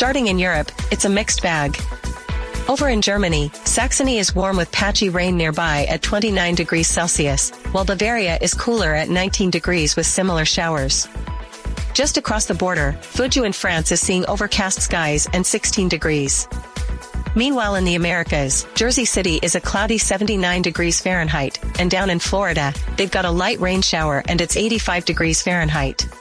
Starting in Europe, it's a mixed bag. Over in Germany, Saxony is warm with patchy rain nearby at 29 degrees Celsius, while Bavaria is cooler at 19 degrees with similar showers. Just across the border, Fujou in France is seeing overcast skies and 16 degrees. Meanwhile in the Americas, Jersey City is a cloudy 79 degrees Fahrenheit, and down in Florida, they've got a light rain shower and it's 85 degrees Fahrenheit.